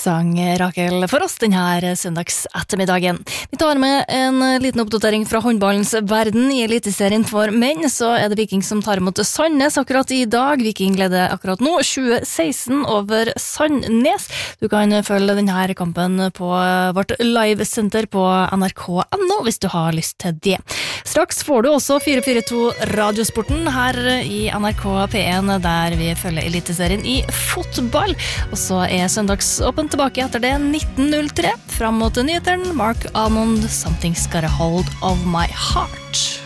sang Rakel for oss denne søndagsettermiddagen. Vi tar med en liten oppdatering fra håndballens verden. I eliteserien for menn så det Viking som tar imot Sandnes akkurat i dag. Viking leder akkurat nå 2016 over Sandnes. Du kan følge denne kampen på vårt livesenter på NRK.no hvis du har lyst til det. Straks får du også 442 Radiosporten her i NRK P1 der vi følger eliteserien i fotball. Og så søndagsåpen tilbake etter det 19.03 fram mot nyheteren. Mark Almond, Something's Got a Hold of My Heart.